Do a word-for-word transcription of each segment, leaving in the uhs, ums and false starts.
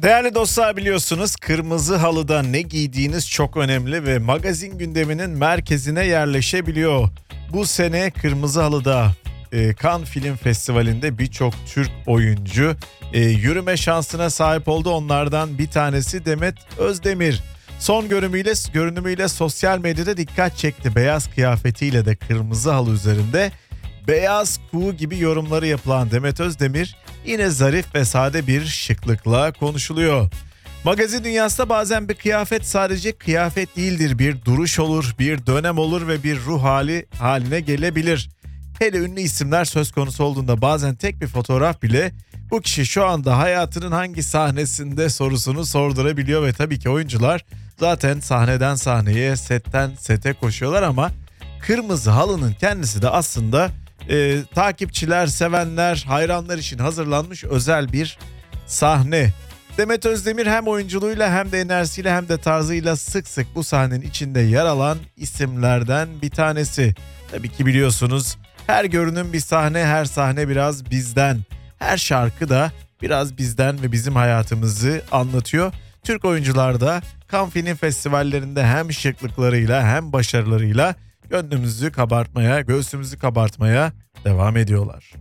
Değerli dostlar, biliyorsunuz kırmızı halıda ne giydiğiniz çok önemli ve magazin gündeminin merkezine yerleşebiliyor. Bu sene Kırmızı Halı'da e, Cannes Film Festivali'nde birçok Türk oyuncu e, yürüme şansına sahip oldu. Onlardan bir tanesi Demet Özdemir. Son görünümüyle, görünümüyle sosyal medyada dikkat çekti. Beyaz kıyafetiyle de kırmızı halı üzerinde beyaz kuğu gibi yorumları yapılan Demet Özdemir yine zarif ve sade bir şıklıkla konuşuluyor. Magazin dünyasında bazen bir kıyafet sadece kıyafet değildir. Bir duruş olur, bir dönem olur ve bir ruh hali haline gelebilir. Hele ünlü isimler söz konusu olduğunda bazen tek bir fotoğraf bile bu kişi şu anda hayatının hangi sahnesinde sorusunu sordurabiliyor ve tabii ki oyuncular zaten sahneden sahneye, setten sete koşuyorlar ama Kırmızı Halı'nın kendisi de aslında e, takipçiler, sevenler, hayranlar için hazırlanmış özel bir sahne. Demet Özdemir hem oyunculuğuyla hem de enerjisiyle hem de tarzıyla sık sık bu sahnenin içinde yer alan isimlerden bir tanesi. Tabii ki biliyorsunuz her görünüm bir sahne, her sahne biraz bizden. Her şarkı da biraz bizden ve bizim hayatımızı anlatıyor. Türk oyuncular da Cannes Film Festivallerinde hem şıklıklarıyla hem başarılarıyla gönlümüzü kabartmaya, göğsümüzü kabartmaya devam ediyorlar.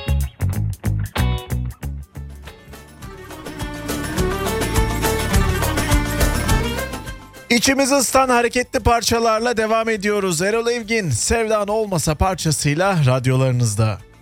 İçimizi ısıtan hareketli parçalarla devam ediyoruz. Erol Evgin, Sevdan Olmasa parçasıyla radyolarınızda.